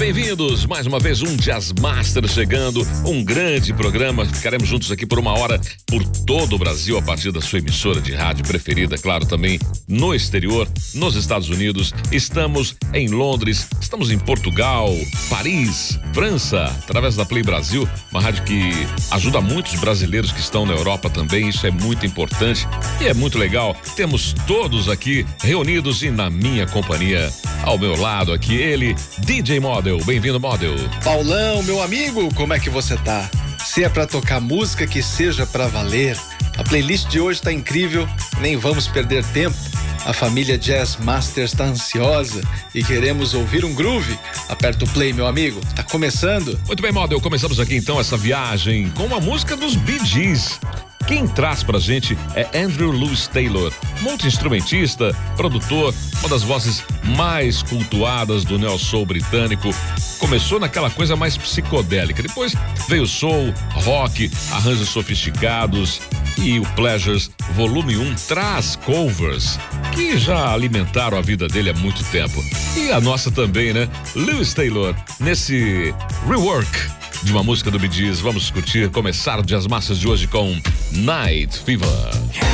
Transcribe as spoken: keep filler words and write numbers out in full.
bem-vindos. Mais uma vez um Jazz Master chegando, um grande programa. Ficaremos juntos aqui por uma hora por todo o Brasil, a partir da sua emissora de rádio preferida, claro, também no exterior, nos Estados Unidos. Estamos em Londres, estamos em Portugal, Paris, França, através da Play Brasil, uma rádio que ajuda muitos brasileiros que estão na Europa também. Isso é muito importante e é muito legal. Temos todos aqui reunidos e na minha companhia, ao meu lado aqui, ele, D J Model. Bem-vindo, Model. Paulão, meu amigo, como é que você tá? Se é pra tocar música, que seja pra valer. A playlist de hoje tá incrível, nem vamos perder tempo. A família Jazz Masters tá ansiosa e queremos ouvir um groove. Aperta o play, meu amigo, tá começando. Muito bem, Model, começamos aqui então essa viagem com uma música dos Bee Gees. Quem traz pra gente é Andrew Louis Taylor, multi-instrumentista, produtor, uma das vozes mais cultuadas do neo soul britânico. Começou naquela coisa mais psicodélica, depois veio soul, rock, arranjos sofisticados, e o Pleasures Volume um traz covers que já alimentaram a vida dele há muito tempo. E a nossa também, né? Louis Taylor, nesse rework de uma música do Bee Gees. Vamos discutir, começar o Jazz Masters de hoje com Night Fever.